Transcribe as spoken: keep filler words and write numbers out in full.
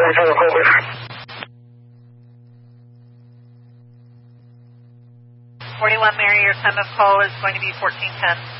forty-one Mary, your time of call is going to be fourteen ten.